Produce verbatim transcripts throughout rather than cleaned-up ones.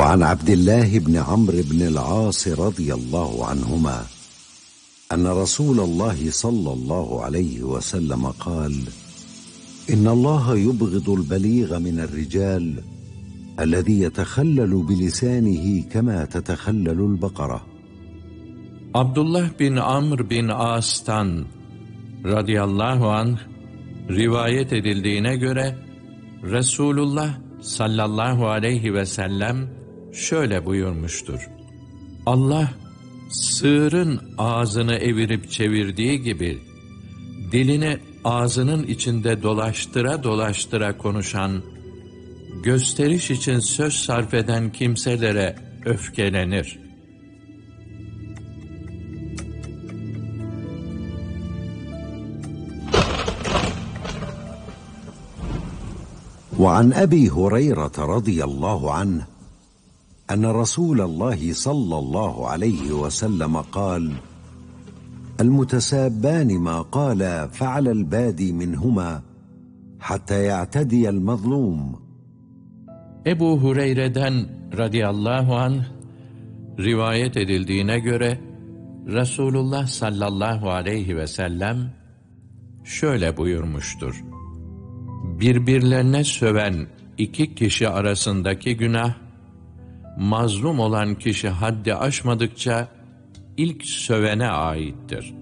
وعن عبد الله بن عمرو بن العاص رضي الله عنهما أن رسول الله صلى الله عليه وسلم قال: إن الله يبغض البليغ من الرجال الذي يتخلل بلسانه كما تتخلل البقرة. Abdullah bin Amr bin As'tan radıyallahu anh rivayet edildiğine göre Resulullah sallallahu aleyhi ve sellem şöyle buyurmuştur: Allah sığırın ağzını evirip çevirdiği gibi dilini ağzının içinde dolaştıra dolaştıra konuşan, gösteriş için söz sarf eden kimselere öfkelenir. وعن أبي هريرة رضي الله عنه أن رسول الله صلى الله عليه وسلم قال: المتسابان ما قال فعل البادي منهما حتى يعتدي المظلوم. Ebu Hureyre'den radıyallahu anh rivayet edildiğine göre Resulullah sallallahu aleyhi ve sellem şöyle buyurmuştur: birbirlerine söven iki kişi arasındaki günah, mazlum olan kişi haddi aşmadıkça ilk sövene aittir.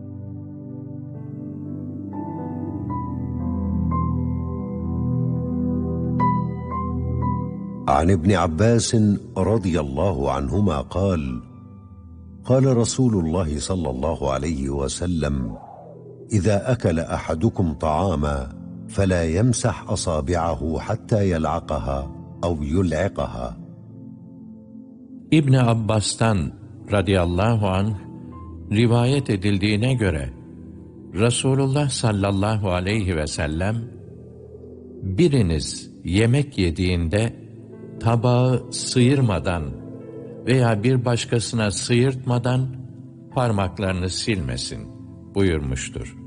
عن ابن عباس رضي الله عنهما قال: قال رسول الله صلى الله عليه وسلم: إذا أكل أحدكم طعاما فلا يمسح أصابعه حتى يلعقها أو يلعقها. İbn Abbas'tan radıyallahu anh rivayet edildiğine göre Resulullah sallallahu aleyhi ve sellem, biriniz yemek yediğinde tabağı sıyırmadan veya bir başkasına sıyırtmadan parmaklarını silmesin buyurmuştur.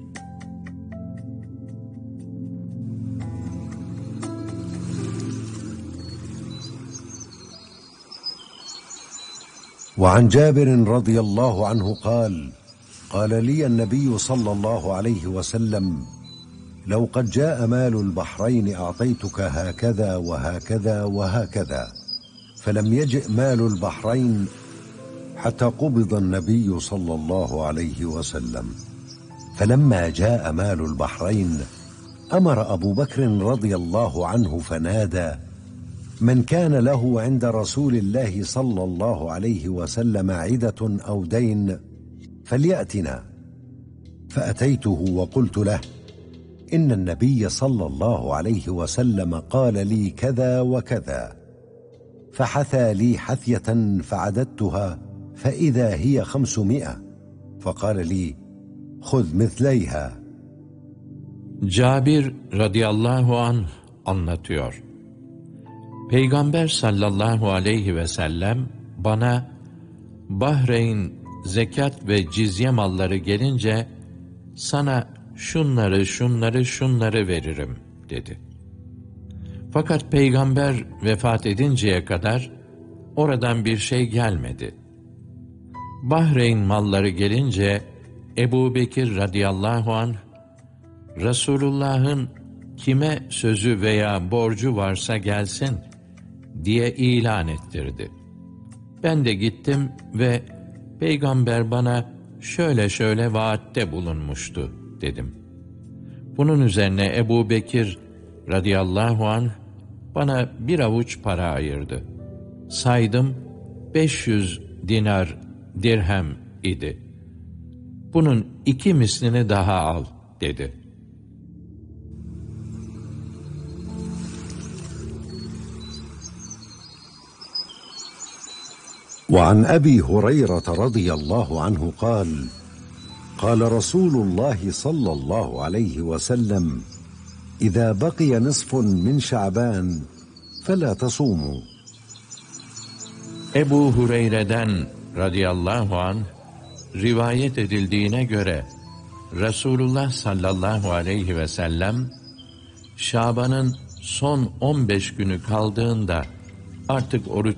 وعن جابر رضي الله عنه قال: قال لي النبي صلى الله عليه وسلم: لو قد جاء مال البحرين أعطيتك هكذا وهكذا وهكذا، فلم يجئ مال البحرين حتى قبض النبي صلى الله عليه وسلم. فلما جاء مال البحرين أمر أبو بكر رضي الله عنه فنادى: من كان له عند رسول الله صلى الله عليه وسلم عدة أو دين فليأتنا. فأتيته وقلت له: إن النبي صلى الله عليه وسلم قال لي كذا وكذا. فحثى لي حثية فعددتها فإذا هي خمسمائة، فقال لي: خذ مثليها. Cabir radıyallahu anh anlatıyor: Peygamber sallallahu aleyhi ve sellem bana Bahreyn zekat ve cizye malları gelince sana şunları şunları şunları veririm dedi. Fakat Peygamber vefat edinceye kadar oradan bir şey gelmedi. Bahreyn malları gelince Ebu Bekir radıyallahu anh, Resulullah'ın kime sözü veya borcu varsa gelsin diye ilan ettirdi. Ben de gittim ve Peygamber bana şöyle şöyle vaatte bulunmuştu dedim. Bunun üzerine Ebu Bekir radıyallahu anh bana bir avuç para ayırdı. Saydım beş yüz dinar dirhem idi. Bunun iki mislini daha al dedi. وعن أبي هريرة رضي الله عنه قال: قال رسول الله صلى الله عليه وسلم: إذا بقي نصف من شعبان فلا تصوموا. Ebu Hureyre'den radıyallahu anh rivayet edildiğine göre Resulullah sallallahu aleyhi ve sellem Şaban'ın son on beş günü kaldığında artık oruç